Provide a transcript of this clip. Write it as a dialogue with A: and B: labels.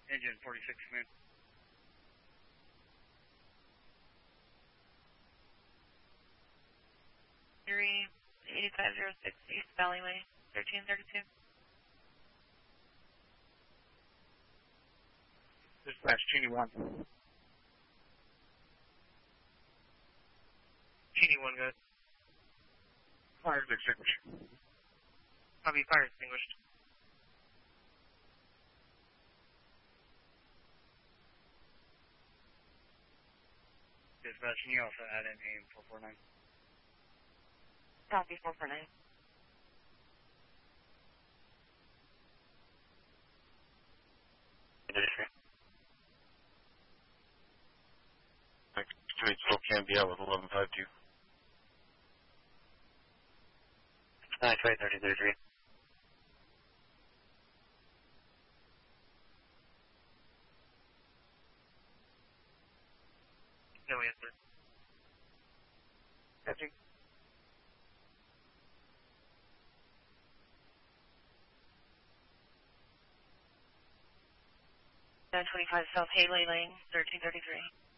A: Engine 46 command.
B: Three 8506 East Valleyway, 1332.
A: Dispatch, Genie 1. Genie 1, good. Fire extinguished.
B: Copy, fire extinguished.
A: Dispatch, can you also add in AIM 449?
B: Copy, 449.
C: Activate Spokane be out with 1152.
A: Nice, right, 3033.
B: No answer.
A: Catching.
B: 925 South Haley Lane, 1333.